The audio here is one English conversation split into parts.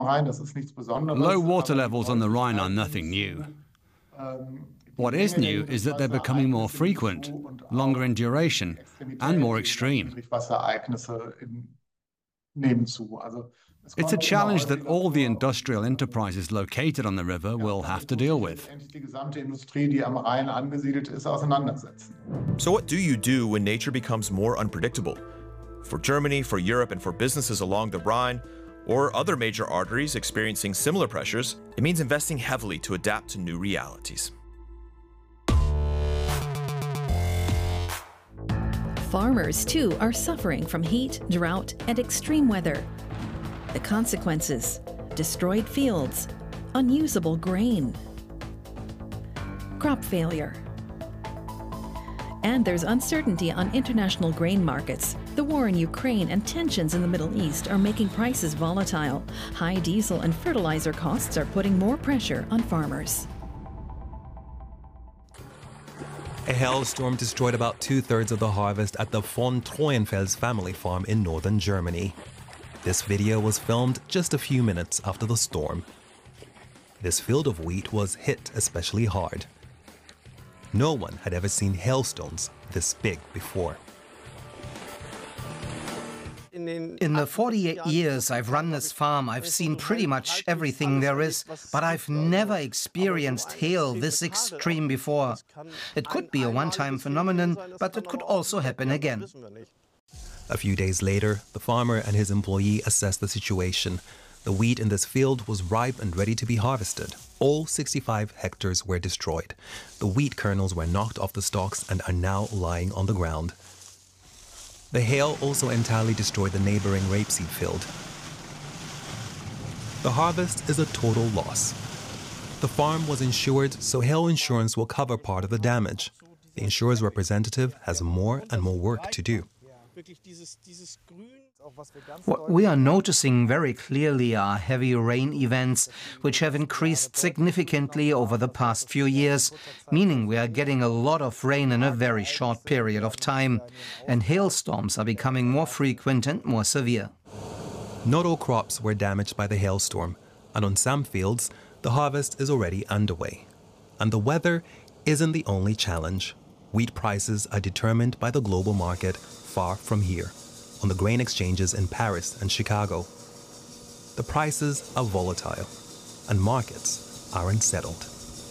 Low water levels on the Rhine are nothing new. What is new is that they're becoming more frequent, longer in duration, and more extreme. It's a challenge that all the industrial enterprises located on the river will have to deal with. So what do you do when nature becomes more unpredictable? For Germany, for Europe, and for businesses along the Rhine, or other major arteries experiencing similar pressures, it means investing heavily to adapt to new realities. Farmers, too, are suffering from heat, drought, and extreme weather. The consequences: destroyed fields, unusable grain, crop failure. And there's uncertainty on international grain markets. The war in Ukraine and tensions in the Middle East are making prices volatile. High diesel and fertilizer costs are putting more pressure on farmers. A hailstorm destroyed about 2/3 of the harvest at the von Treuenfels family farm in northern Germany. This video was filmed just a few minutes after the storm. This field of wheat was hit especially hard. No one had ever seen hailstones this big before. In the 48 years I've run this farm, I've seen pretty much everything there is, but I've never experienced hail this extreme before. It could be a one-time phenomenon, but it could also happen again. A few days later, the farmer and his employee assessed the situation. The wheat in this field was ripe and ready to be harvested. All 65 hectares were destroyed. The wheat kernels were knocked off the stalks and are now lying on the ground. The hail also entirely destroyed the neighboring rapeseed field. The harvest is a total loss. The farm was insured, so hail insurance will cover part of the damage. The insurer's representative has more and more work to do. What we are noticing very clearly are heavy rain events, which have increased significantly over the past few years, meaning we are getting a lot of rain in a very short period of time. And hailstorms are becoming more frequent and more severe. Not all crops were damaged by the hailstorm, and on some fields, the harvest is already underway. And the weather isn't the only challenge. Wheat prices are determined by the global market far from here, on the grain exchanges in Paris and Chicago. The prices are volatile, and markets are unsettled.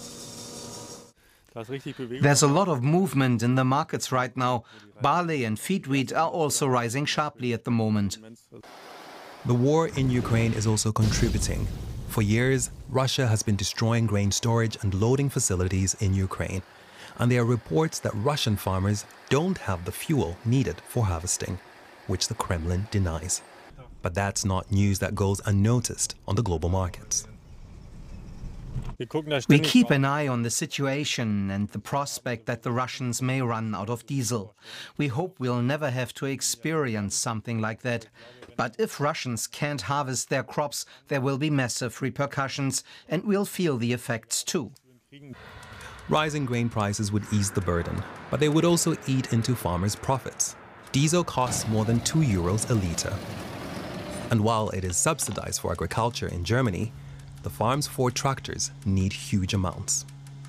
There's a lot of movement in the markets right now. Barley and feed wheat are also rising sharply at the moment. The war in Ukraine is also contributing. For years, Russia has been destroying grain storage and loading facilities in Ukraine. And there are reports that Russian farmers don't have the fuel needed for harvesting, which the Kremlin denies. But that's not news that goes unnoticed on the global markets. We keep an eye on the situation and the prospect that the Russians may run out of diesel. We hope we'll never have to experience something like that. But if Russians can't harvest their crops, there will be massive repercussions, and we'll feel the effects too. Rising grain prices would ease the burden, but they would also eat into farmers' profits. Diesel costs more than €2 a litre. And while it is subsidized for agriculture in Germany, the farm's Ford tractors need huge amounts.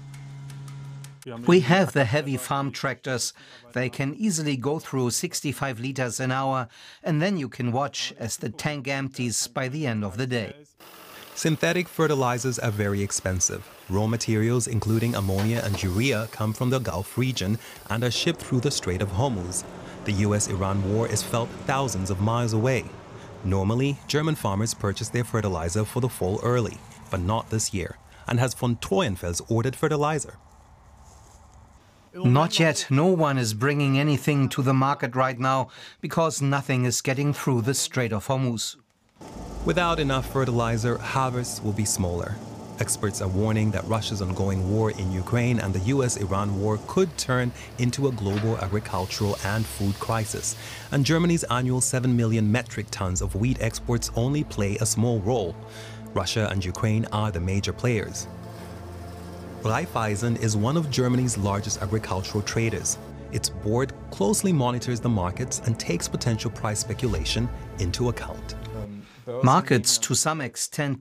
We have the heavy farm tractors. They can easily go through 65 liters an hour, and then you can watch as the tank empties by the end of the day. Synthetic fertilizers are very expensive. Raw materials, including ammonia and urea, come from the Gulf region and are shipped through the Strait of Hormuz. The US-Iran war is felt thousands of miles away. Normally, German farmers purchase their fertilizer for the fall early, but not this year. And has von Treuenfels ordered fertilizer? Not yet. No one is bringing anything to the market right now because nothing is getting through the Strait of Hormuz. Without enough fertilizer, harvests will be smaller. Experts are warning that Russia's ongoing war in Ukraine and the US-Iran war could turn into a global agricultural and food crisis. And Germany's annual 7 million metric tons of wheat exports only play a small role. Russia and Ukraine are the major players. Raiffeisen is one of Germany's largest agricultural traders. Its board closely monitors the markets and takes potential price speculation into account. Markets, to some extent,